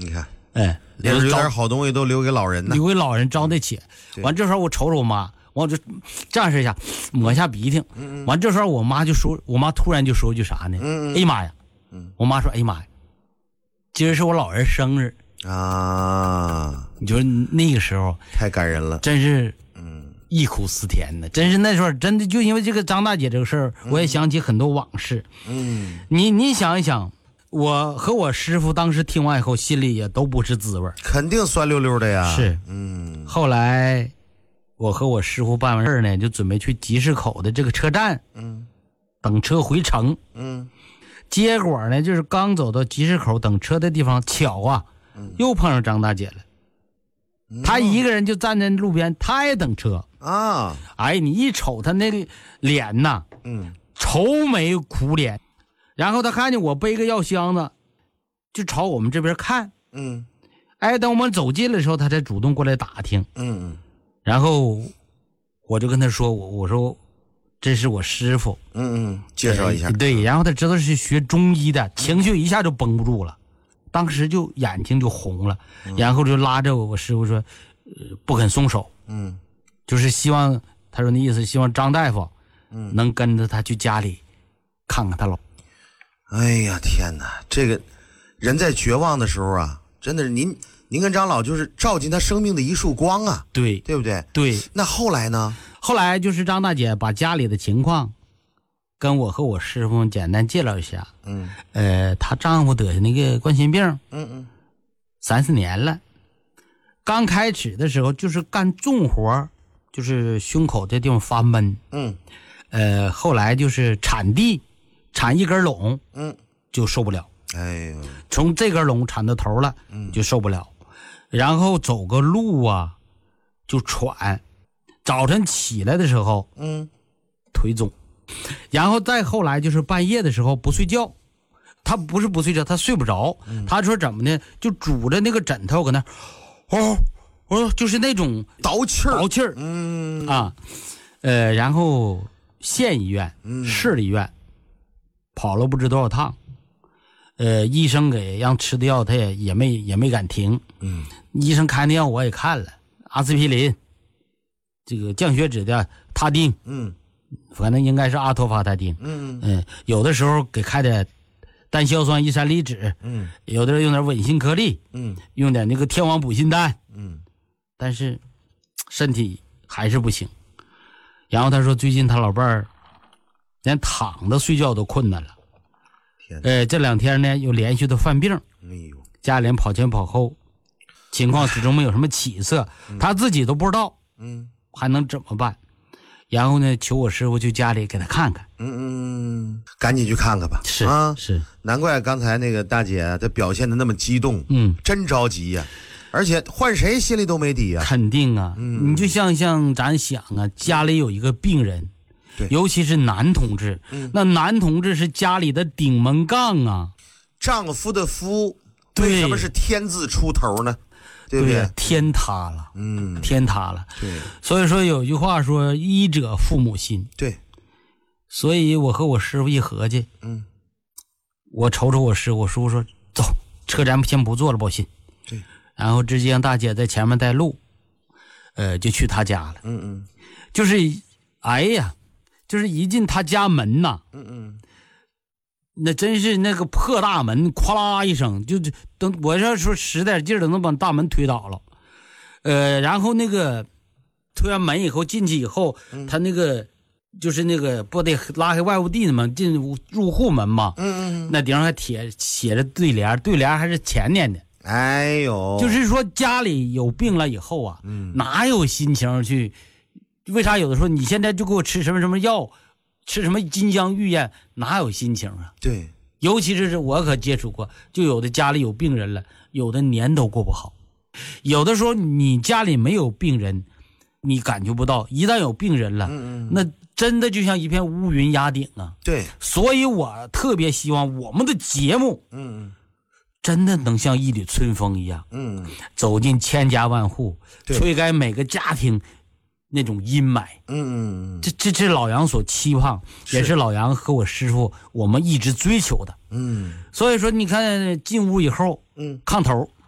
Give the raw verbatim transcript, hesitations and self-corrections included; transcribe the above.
你看， 哎， 留有点好东西都留给老人呢， 留给老人招待起。完这时候我瞅瞅我妈，完我就这样式一下抹一下鼻涕。嗯、完这时候我妈就说，我妈突然就说一句啥呢？嗯、哎呀妈呀！嗯、我妈说：“哎呀妈呀，今儿是我老人生日啊！” 你说那个时候太感人了， 真是嗯，忆苦思甜的。真是那时候真的就因为这个张大姐这个事儿，我也想起很多往事。嗯，你你想一想。我和我师傅当时听完以后，心里也都不是滋味， 肯定酸溜溜的呀。 是，嗯。后来，我和我师傅办完事儿呢，就准备去集市口的这个车站，嗯，等车回城，嗯。结果呢，就是刚走到集市口等车的地方，巧啊，嗯、又碰上张大姐了。嗯、她一个人就站在路边，她也等车啊。哎，你一瞅她那个脸呐，嗯，愁眉苦脸。然后他看见我背个药箱子，就朝我们这边看。嗯，哎，等我们走近的时候，他才主动过来打听。嗯嗯，然后我就跟他说：“我我说这是我师傅。” 嗯嗯，介绍一下。 对，然后他知道是学中医的，情绪一下就绷不住了，当时就眼睛就红了，嗯、然后就拉着我我师傅说：“呃，不肯松手。”嗯，就是希望他说那意思，希望张大夫嗯能跟着他去家里看看他老。 哎呀天哪，这个人在绝望的时候啊，真的是您您跟张老就是照进他生命的一束光啊， 对对不对？ 对。 那后来呢？ 后来就是张大姐把家里的情况跟我和我师傅简单介绍一下。嗯。呃，她丈夫得那个冠心病，嗯嗯，三四年了。刚开始的时候就是干重活，就是胸口这地方发闷。嗯。呃，后来就是铲地。铲一根垄，嗯，就受不了。哎呦，从这根垄铲到头了，嗯，就受不了。然后走个路啊，就喘。早晨起来的时候，嗯，腿肿。然后再后来就是半夜的时候不睡觉，他不是不睡觉，他睡不着。嗯、他说怎么呢？就拄着那个枕头搁那，哦哦，就是那种倒气儿， 倒气儿。嗯啊，呃，然后县医院、嗯、市医院。跑了不知多少趟，呃，医生给让吃的药，他也也没也没敢停。嗯，医生开的药我也看了，阿司匹林，这个降血脂的他汀，嗯，反正应该是阿托伐他汀。嗯嗯，有的时候给开点单硝酸异山梨酯，嗯，有的人用点稳心颗粒，嗯，用点那个天王补心丹，嗯，但是身体还是不行。然后他说最近他老伴儿。连躺着睡觉都困难了，呃，这两天呢又连续的犯病，哎呦，家里人跑前跑后，情况始终没有什么起色，嗯、他自己都不知道，嗯，还能怎么办？然后呢，求我师傅去家里给他看看， 嗯嗯，赶紧去看看吧， 是啊， 是， 难怪刚才那个大姐她表现的那么激动，嗯，真着急呀、啊，而且换谁心里都没底啊， 肯定啊，嗯、你就像像咱想啊，家里有一个病人。尤其是男同志、嗯、那男同志是家里的顶门杠啊， 丈夫的夫为什么是天字出头呢？对不对？ 对，天塌了，嗯，天塌了。对，所以说有句话说医者父母心。 对， 所以我和我师傅一合计，嗯，我瞅瞅我师傅，我师傅说走，车站先不坐了，保信。 对， 然后直接让大姐在前面带路，呃，就去他家了。嗯嗯，就是哎呀。就是一进他家门呐，嗯嗯，那真是那个破大门，咵啦一声，就等我要说使点劲儿，都能把大门推倒了。呃，然后那个推完门以后进去以后，嗯、他那个就是那个不得拉开外屋地嘛，进入户门嘛，嗯嗯，那顶上还贴写着对联，对联还是前年的。 哎呦， 就是说家里有病了以后啊，嗯、哪有心情去？为啥有的时候你现在就给我吃什么什么药，吃什么金姜玉燕，哪有心情啊？ 对， 尤其是我可接触过，就有的家里有病人了，有的年都过不好。有的时候你家里没有病人，你感觉不到；一旦有病人了，嗯嗯那真的就像一片乌云压顶啊。 对， 所以我特别希望我们的节目，嗯，真的能像一缕春风一样，嗯，走进千家万户，吹开每个家庭。那种阴霾，嗯，这这这老杨所期望，也是老杨和我师傅我们一直追求的，嗯。所以说，你看进屋以后，嗯，炕头